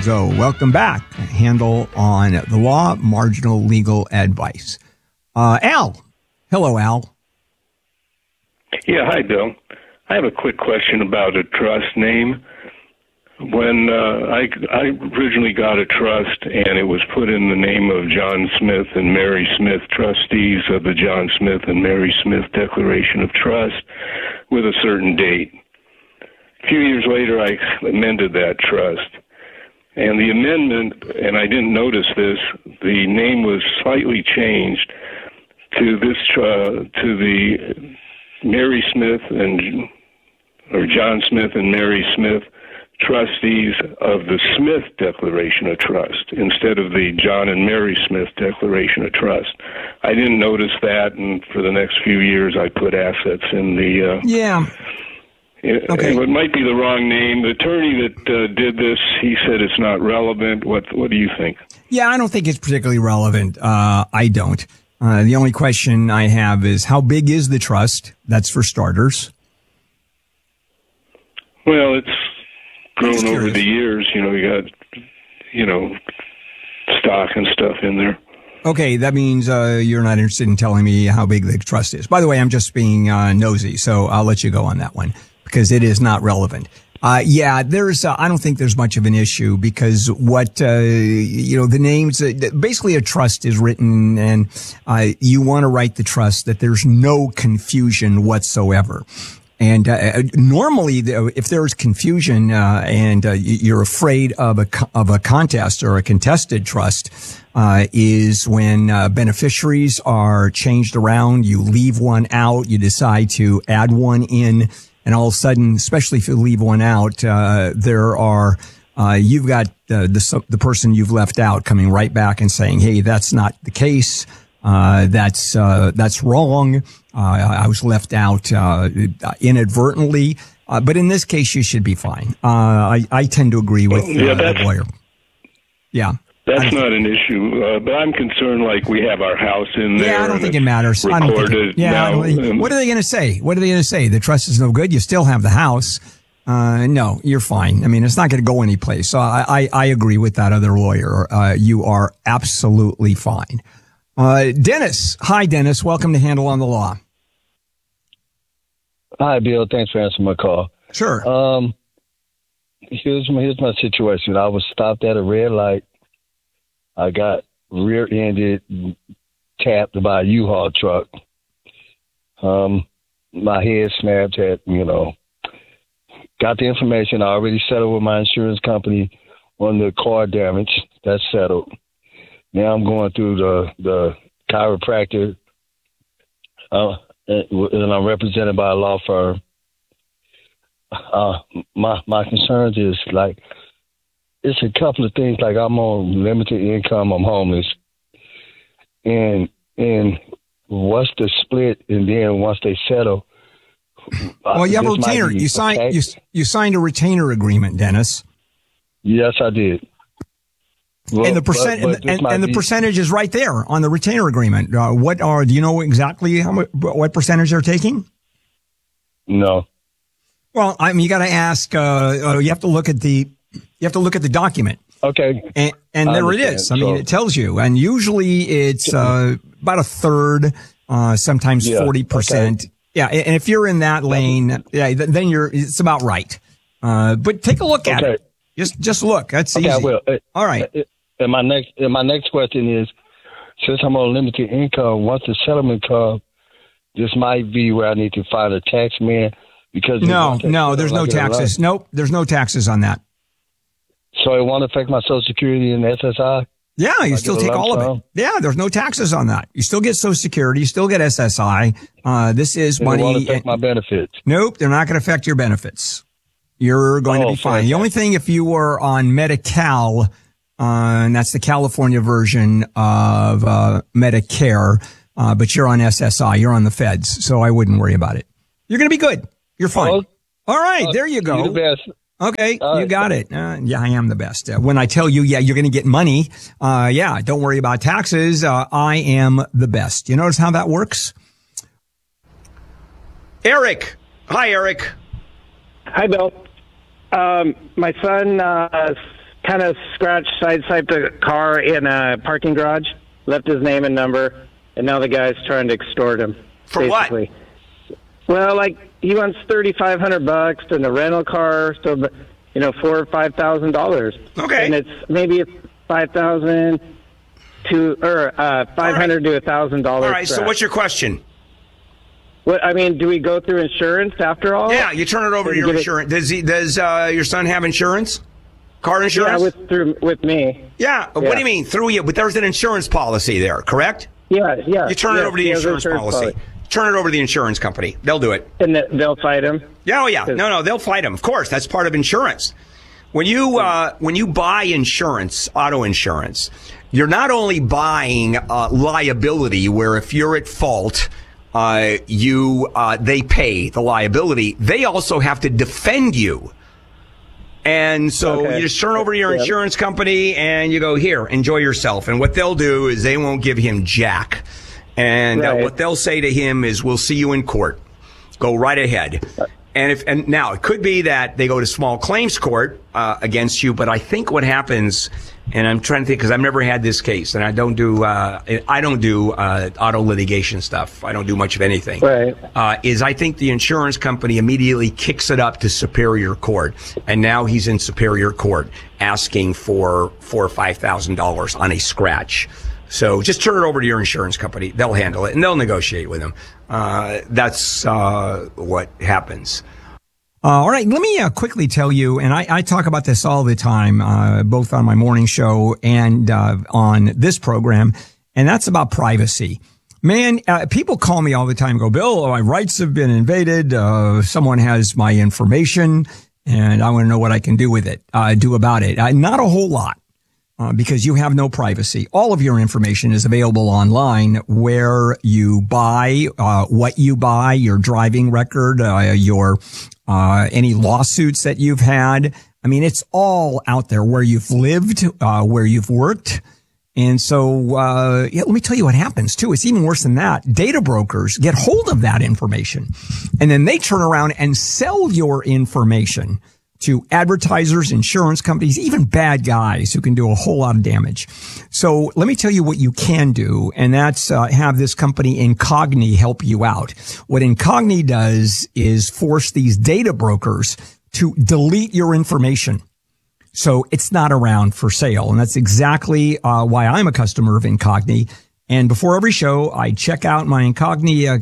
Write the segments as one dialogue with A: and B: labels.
A: So welcome back. Handle on the law, marginal legal advice. Al. Hello, Al.
B: Yeah, hi, Bill. I have a quick question about a trust name. When I originally got a trust, and it was put in the name of John Smith and Mary Smith, trustees of the John Smith and Mary Smith Declaration of Trust, with a certain date. A few years later, I amended that trust. And the amendment, and I didn't notice this, the name was slightly changed to the Mary Smith or John Smith and Mary Smith, trustees of the Smith Declaration of Trust, instead of the John and Mary Smith Declaration of Trust. I didn't notice that, and for the next few years, I put assets in the... Okay. It might be the wrong name. The attorney that did this, he said it's not relevant. What do you think?
A: Yeah, I don't think it's particularly relevant. I don't. The only question I have is, how big is the trust? That's for starters.
B: Well, it's grown over the years. You got, stock and stuff in there.
A: Okay, that means you're not interested in telling me how big the trust is. By the way, I'm just being nosy, so I'll let you go on that one because it is not relevant. I don't think there's much of an issue because the names, basically a trust is written and you want to write the trust that there's no confusion whatsoever. And normally, if there's confusion and you're afraid of a contest or a contested trust, is when beneficiaries are changed around. You leave one out, you decide to add one in, and all of a sudden, especially if you leave one out, you've got the person you've left out coming right back and saying, "Hey, that's not the case. That's wrong. I was left out inadvertently." But in this case, you should be fine. I tend to agree with the lawyer. Yeah.
B: That's not an issue, but I'm concerned, like, we have our house in there.
A: Yeah, I don't think it matters. What are they going to say? What are they going to say? The trust is no good. You still have the house. No, you're fine. I mean, it's not going to go anyplace. So I agree with that other lawyer. You are absolutely fine. Dennis. Hi, Dennis. Welcome to Handle on the Law.
C: Hi, Bill. Thanks for answering my call.
A: Sure.
C: Here's my situation. I was stopped at a red light. I got rear-ended, tapped by a U-Haul truck. My head snapped. Got the information. I already settled with my insurance company on the car damage. That's settled. Now I'm going through the chiropractor, and I'm represented by a law firm. My concerns is, like, it's a couple of things. Like, I'm on limited income. I'm homeless. And what's the split? And then once they settle,
A: well, you have a retainer. You signed a retainer agreement, Dennis.
C: Yes, I did. Well,
A: and the percentage is right there on the retainer agreement. Do you know exactly what percentage they're taking?
C: No.
A: Well, I mean, you got to ask. You have to look at the document.
C: Okay.
A: And there it is. I mean, it tells you. And usually it's about a third, sometimes 40%. Okay. Yeah. And if you're in that lane, then it's about right. But take a look at it. Just look. That's easy.
C: I will.
A: All right.
C: And my next question is, since I'm on limited income, once the settlement comes, this might be where I need to find a tax man because
A: no, there's no taxes. Nope, there's no taxes on that.
C: So it won't affect my Social Security and SSI?
A: Yeah, you still take all of it. Yeah, there's no taxes on that. You still get Social Security, you still get SSI. This is money.
C: It won't affect my benefits.
A: Nope, they're not going to affect your benefits. You're going to be fine. The only thing, if you were on Medi-Cal, and that's the California version of Medicare, but you're on SSI, you're on the feds, so I wouldn't worry about it. You're going to be good. You're fine. All right, there you go.
C: You're the best.
A: Okay, you got it. Yeah, I am the best. When I tell you, you're going to get money, don't worry about taxes. I am the best. You notice how that works? Eric. Hi, Eric.
D: Hi, Bill. My son kind of sideswiped a car in a parking garage, left his name and number, and now the guy's trying to extort him.
E: For
D: basically.
E: what?
D: Well, like he wants $3,500 and a rental car, so $4,000 or $5,000.
E: Okay.
D: And it's maybe $5,000 to $500 to $1,000.
E: All right. So what's your question?
D: What I mean, do we go through insurance after all?
E: Yeah, you turn it over to your insurance. Does your son have insurance? Car insurance?
D: Yeah, with me.
E: Yeah. What do you mean through you? But there's an insurance policy there, correct?
D: Yeah.
E: You turn it over to the insurance policy. Turn it over to the insurance company. They'll do it.
D: And they'll fight him?
E: Yeah, oh, yeah. No, they'll fight him. Of course, that's part of insurance. When you buy insurance, auto insurance, you're not only buying liability, where if you're at fault, they pay the liability. They also have to defend you. And so you just turn over to your insurance company and you go, here, enjoy yourself. And what they'll do is they won't give him jack. And what they'll say to him is, we'll see you in court. Go right ahead. And now it could be that they go to small claims court against you, but I think what happens, and I'm trying to think because I've never had this case, and I don't do auto litigation stuff. I don't do much of anything.
D: Right.
E: Is I think the insurance company immediately kicks it up to Superior Court, and now he's in Superior Court asking for $4,000 or $5,000 on a scratch. So just turn it over to your insurance company. They'll handle it, and they'll negotiate with him. That's what happens.
A: All right, let me quickly tell you, and I talk about this all the time, both on my morning show and on this program, and that's about privacy. Man, people call me all the time and go, Bill, my rights have been invaded. Someone has my information, and I want to know what I can do with it, do about it. Not a whole lot. Because you have no privacy. All of your information is available online, where you buy, what you buy, your driving record, your any lawsuits that you've had. I mean, it's all out there, where you've lived, where you've worked. And so, let me tell you what happens too. It's even worse than that. Data brokers get hold of that information, and then they turn around and sell your information to advertisers, insurance companies, even bad guys who can do a whole lot of damage. So let me tell you what you can do, and that's have this company Incogni help you out. What Incogni does is force these data brokers to delete your information, so it's not around for sale. And that's exactly why I'm a customer of Incogni. And before every show, I check out my Incogni,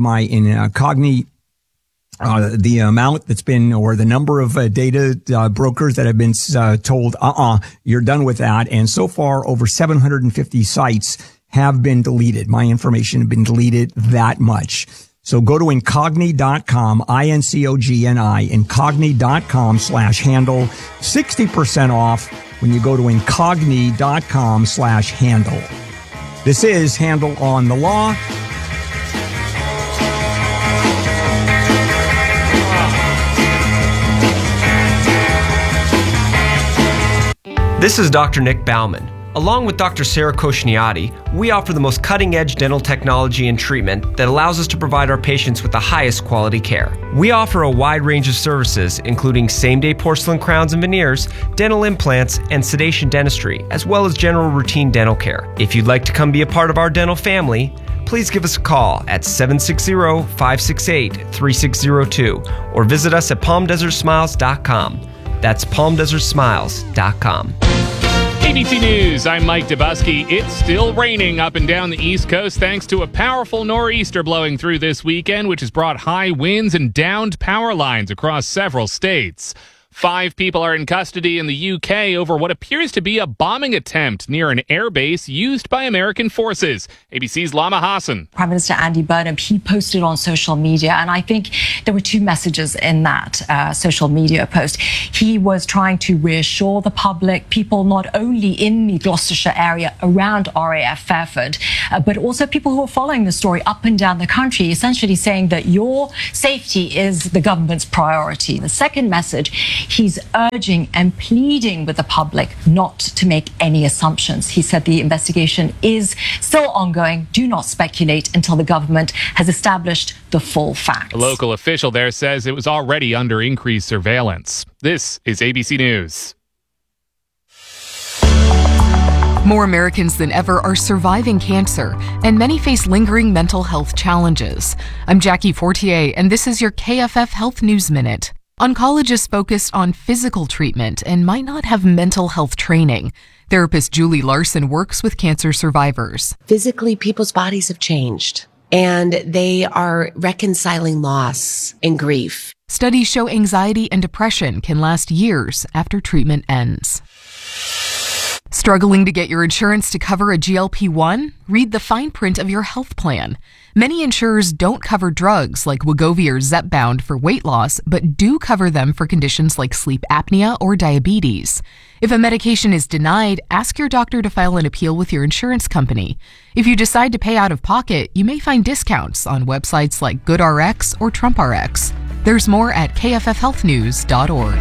A: the amount that's been, or the number of data brokers that have been told, you're done with that. And so far, over 750 sites have been deleted. My information has been deleted that much. So go to Incogni.com, INCOGNI, Incogni.com/handle, 60% off when you go to Incogni.com/handle. This is Handle on the Law.
F: This is Dr. Nick Bauman. Along with Dr. Sarah Koshniyati, we offer the most cutting-edge dental technology and treatment that allows us to provide our patients with the highest quality care. We offer a wide range of services, including same-day porcelain crowns and veneers, dental implants, and sedation dentistry, as well as general routine dental care. If you'd like to come be a part of our dental family, please give us a call at 760-568-3602 or visit us at palmdesertsmiles.com. That's palmdesertsmiles.com.
G: ABC News, I'm Mike Dubusky. It's still raining up and down the East Coast thanks to a powerful nor'easter blowing through this weekend, which has brought high winds and downed power lines across several states. 5 people are in custody in the UK over what appears to be a bombing attempt near an airbase used by American forces. ABC's Lama Hassan.
H: Prime Minister Andy Burnham, he posted on social media, and I think there were 2 messages in that social media post. He was trying to reassure the public, people not only in the Gloucestershire area around RAF Fairford, but also people who are following the story up and down the country, essentially saying that your safety is the government's priority. The second message, he's urging and pleading with the public not to make any assumptions. He said the investigation is still ongoing. Do not speculate until the government has established the full facts.
G: A local official there says it was already under increased surveillance. This is ABC News.
I: More Americans than ever are surviving cancer, and many face lingering mental health challenges. I'm Jackie Fortier, and this is your KFF Health News Minute. Oncologists focus on physical treatment and might not have mental health training. Therapist Julie Larson works with cancer survivors.
J: Physically, people's bodies have changed, and they are reconciling loss and grief.
I: Studies show anxiety and depression can last years after treatment ends. Struggling to get your insurance to cover a GLP-1? Read the fine print of your health plan. Many insurers don't cover drugs like Wegovy or Zepbound for weight loss, but do cover them for conditions like sleep apnea or diabetes. If a medication is denied, ask your doctor to file an appeal with your insurance company. If you decide to pay out of pocket, you may find discounts on websites like GoodRx or TrumpRx. There's more at kffhealthnews.org.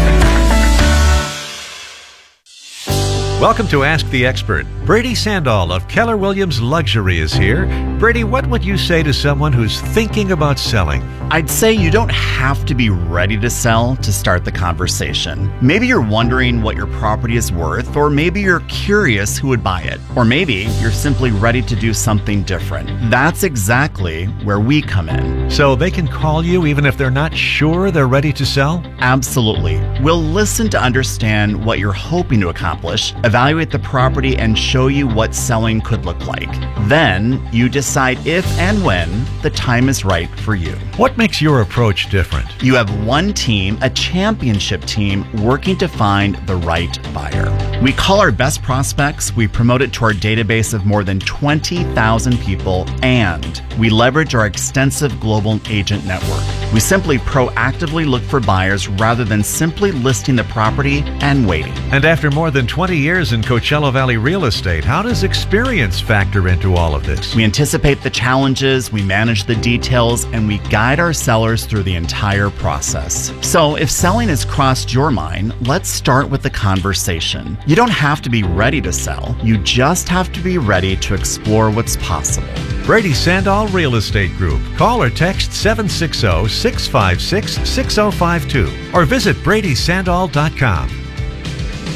K: Welcome to Ask the Expert. Brady Sandall of Keller Williams Luxury is here. Brady, what would you say to someone who's thinking about selling?
L: I'd say you don't have to be ready to sell to start the conversation. Maybe you're wondering what your property is worth, or maybe you're curious who would buy it, or maybe you're simply ready to do something different. That's exactly where we come in.
K: So they can call you even if they're not sure they're ready to sell?
L: Absolutely. We'll listen to understand what you're hoping to accomplish, evaluate the property, and show you what selling could look like. Then you decide if and when the time is right for you.
K: What makes your approach different?
L: You have one team, a championship team, working to find the right buyer. We call our best prospects, we promote it to our database of more than 20,000 people, and we leverage our extensive global agent network. We simply proactively look for buyers rather than simply listing the property and waiting.
K: And after more than 20 years in Coachella Valley real estate, how does experience factor into all of this?
L: We anticipate the challenges, we manage the details, and we guide our sellers through the entire process. So if selling has crossed your mind, let's start with the conversation. You don't have to be ready to sell. You just have to be ready to explore what's possible.
K: Brady Sandall Real Estate Group. Call or text 760-656-6052 or visit BradySandall.com.